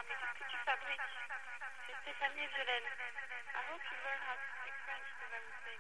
mais qu'est-ce que tu fabriques? C'est Stéphanie Violaine. I hope you learn how to speak French, because I would say